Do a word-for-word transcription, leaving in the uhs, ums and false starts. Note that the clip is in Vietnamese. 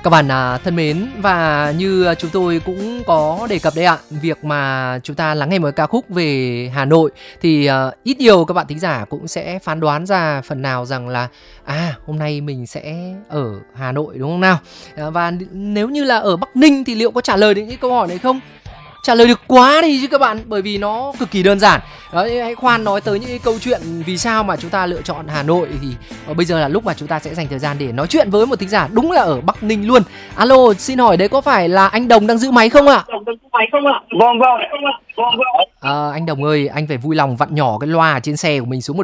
Các bạn à, thân mến, và như chúng tôi cũng có đề cập đấy ạ, việc mà chúng ta lắng nghe một ca khúc về Hà Nội thì à, ít nhiều các bạn thính giả cũng sẽ phán đoán ra phần nào rằng là à hôm nay mình sẽ ở Hà Nội đúng không nào? À, và nếu như là ở Bắc Ninh thì liệu có trả lời được những câu hỏi này không? Trả lời được quá đi chứ các bạn, bởi vì nó cực kỳ đơn giản. Đó, hãy khoan nói tới những cái câu chuyện vì sao mà chúng ta lựa chọn Hà Nội thì uh, bây giờ là lúc mà chúng ta sẽ dành thời gian để nói chuyện với một thính giả đúng là ở Bắc Ninh luôn. Alo, xin hỏi đấy có phải là anh Đồng đang giữ máy không ạ? Vâng vâng. Vâng vâng. À, anh Đồng ơi, anh phải vui lòng vặn nhỏ cái loa ở trên xe của mình xuống một